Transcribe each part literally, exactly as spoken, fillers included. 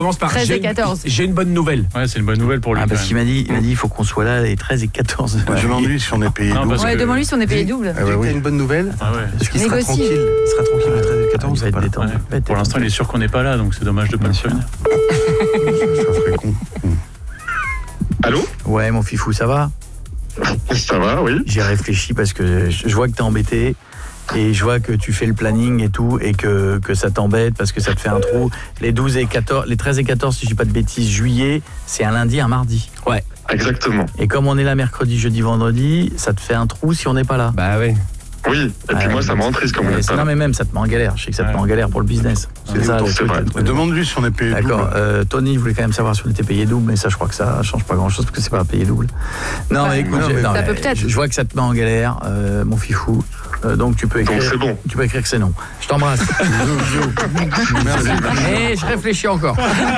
Commence par treize j'ai et une- quatorze. J'ai une bonne nouvelle. Ouais, c'est une bonne nouvelle pour lui. Ah, parce quand qu'il même. m'a dit, il m'a dit, il faut qu'on soit là les treize et quatorze. Je m'ennuie si on est payé Non, double. parce Ouais, que- demande-lui si on est payé double. Ah bah oui. T'as une bonne nouvelle. Ah ouais. Parce qu'il sera Négocie. tranquille. Il sera tranquille le treize et le quatorze. Il va être pas là. détendu. Ouais. Il va être Pour l'instant, il est sûr qu'on n'est pas là, donc c'est dommage de pas le prévenir. Ça serait con. Allô? Ouais, mon fifou, ça va? Ça va, oui. J'ai réfléchi parce que je je vois que t'es embêté et je vois que tu fais le planning et tout et que, que ça t'embête parce que ça te fait un trou. Les douze et quatorze, les treize et quatorze, si je dis pas de bêtises, juillet, c'est un lundi, un mardi. Ouais. Exactement. Et comme on est là mercredi, jeudi, vendredi, ça te fait un trou si on n'est pas là. Bah ouais. Oui. Et puis Ouais, moi, ça me rend triste comme on Ouais, est c'est- pas non là. mais même ça te met en galère. Je sais que ça te Ouais. met en galère pour le business. C'est ça. le c'est truc. vrai. Demande-lui si on est payé double. D'accord. Euh, Tony voulait quand même savoir si on était payé double, mais ça, je crois que ça change pas grand-chose parce que c'est pas payé double. Non, Bah, mais écoute, non, j'ai- mais- non, Ça mais peut peut-être. Je, je vois que ça te met en galère, euh, mon fifou. Euh, donc tu peux écrire. Donc c'est bon. Tu peux écrire que c'est non. Je t'embrasse. Merci. Et je réfléchis encore.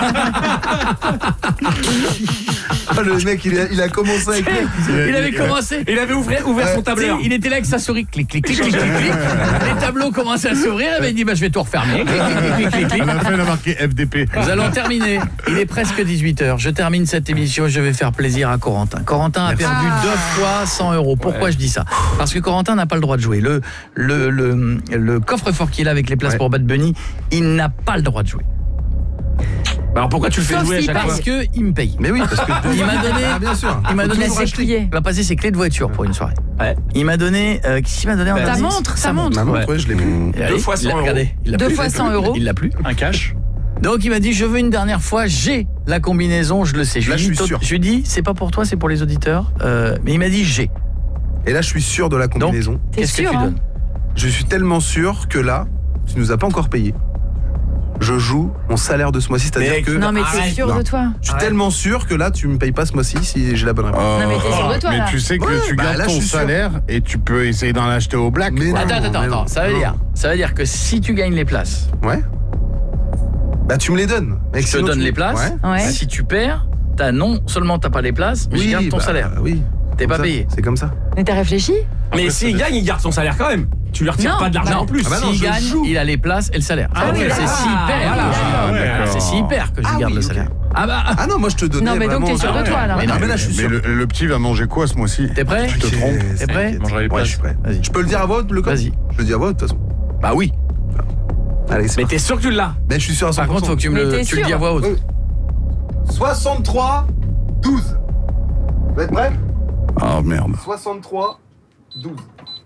Ah, le mec, il a, il a commencé avec lui. Il avait commencé. Il avait ouvert, ouvert son tableur. Il était là avec sa souris, clic, clic, clic, clic, clic, clic. Les tableaux commençaient à s'ouvrir. Il avait dit, bah, je vais tout refermer. Clic, clic, clic, clic, clic. À la fin, il a marqué F D P. Nous allons terminer. Il est presque dix-huit heures. Je termine cette émission et je vais faire plaisir à Corentin. Corentin a perdu Ah. deux fois cent euros. Pourquoi je dis ça? Parce que Corentin n'a pas le droit de jouer. Le, le, le, le coffre-fort qu'il a avec les places Ouais. pour Bad Bunny, il n'a pas le droit de jouer. Bah alors pourquoi tu le fais Sauf jouer à s'il chaque passe. fois? Parce que il me paye. Mais oui, parce que. Il m'a donné, Ah, bien sûr. il m'a Faut donné toujours ses acheter. clés. Il va passer ses clés de voiture pour une soirée. Ouais. Il m'a donné, euh, qu'est-ce qu'il m'a donné en Ta dernier? montre, sa montre. Ma montre, Ouais. ouais, je l'ai mis. Et allez, fois il l'a- cent euros. regardez, il l'a Deux plus. fois cent euros. Il l'a plus. Un cash. Donc il m'a dit je veux une dernière fois, j'ai la combinaison, je le sais. Je Là, lui ai je dit, suis Tot- sûr. je lui ai dit c'est pas pour toi, c'est pour les auditeurs. Euh, mais il m'a dit j'ai. Et là, je suis sûr de la combinaison. T'es Qu'est-ce que sûr, tu hein? donnes? Je suis tellement sûr que là, tu nous as pas encore payé. Je joue mon salaire de ce mois-ci, c'est-à-dire Mec, que. Non, mais t'es Arrête. sûr Non. de toi? Je suis tellement sûr que là, tu me payes pas ce mois-ci si j'ai la bonne réponse. Non, mais t'es sûr de toi, mais là? tu sais que Ouais, tu bah, gardes là, ton je suis sûr. salaire et tu peux essayer d'en acheter au black. Mais quoi. non, Attends, attends, mais attends, non. ça veut Non. dire, ça veut dire que si tu gagnes les places, Ouais. Bah, tu me les donnes. Mec, je te sinon, donne tu- les places. Ouais. Ouais. Si tu perds, t'as non seulement t'as pas les places, mais je garde ton bah, salaire. Oui. T'es Comme pas ça. payé. C'est comme ça. Mais t'as réfléchi? Mais s'il gagne, il garde son salaire quand même. Tu lui retires Non, pas de l'argent bah, en plus. Ah bah non, S'il je gagne, joue. il a les places et le salaire. Ah Donc, oui, c'est d'accord. s'il perd. Voilà. Ah, Voilà, d'accord. c'est s'il perd que je Ah garde oui, le ok. salaire. Ah bah, Ah non, moi je te donnais Non, mais donc vraiment- t'es sûr de Ah ouais. toi, là? Mais non, mais là, je suis Mais sûr. le, le petit va manger quoi ce mois-ci? t'es prêt? Tu te Ok, trompes. c'est- T'es prêt? t'inquiète. Mangerai les Ouais, places. je suis prêt. Vas-y. Je peux le dire à voix haute, le code? Vas-y. Je le dis à voix haute, de toute façon. Bah oui. Allez, c'est Mais parti. t'es sûr que tu l'as? Mais je suis sûr à cent Par pour cent. contre, faut que tu me Mais le, t'es tu le dis sûr? à voix haute. Oui. soixante-trois douze. Vous êtes prêts? Ah merde. soixante-trois douze.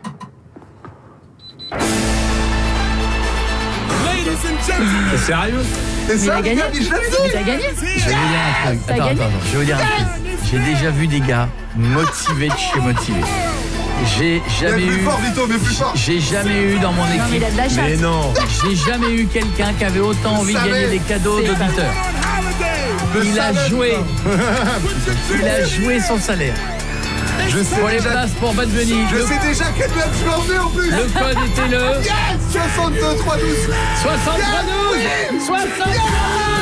T'es sérieux? C'est Mais il ça, a les gagné? gars, mais je l'avais Mais dit. t'as gagné? Je vais vous dire un truc. T'as Attends, gagné? attends, attends, je vais vous dire un truc. J'ai déjà vu des gars motivés de chez motivés. J'ai Mais jamais plus eu. fort, Vito, mais plus fort. J'ai jamais eu dans mon Non, mais il a équipe. de la chatte. Mais non. J'ai jamais eu quelqu'un qui avait autant Je envie de savais. gagner des cadeaux C'est d'auditeurs. Je Il a savais, joué. putain. Il a joué son salaire. Je sais Pour les déjà. places pour Bad Bunny. Je Le, sais déjà quelle date je vais emmener en plus. le code était le Yes, soixante-deux trois douze. soixante-trois douze. soixante-trois douze.